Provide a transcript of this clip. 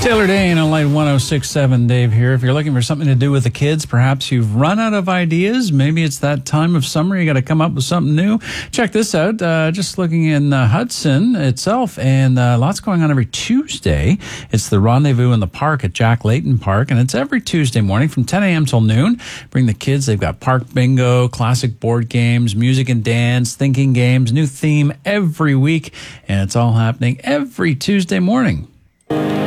Taylor Dane on Light 106.7. Dave here. If you're looking for something to do with the kids, perhaps you've run out of ideas. Maybe it's that time of summer. You got to come up with something new. Check this out. Just looking in Hudson itself, and lots going on every Tuesday. It's the Rendezvous in the Park at Jack Layton Park, and it's every Tuesday morning from 10 a.m. till noon. Bring the kids. They've got park bingo, classic board games, music and dance, thinking games, new theme every week, and it's all happening every Tuesday morning.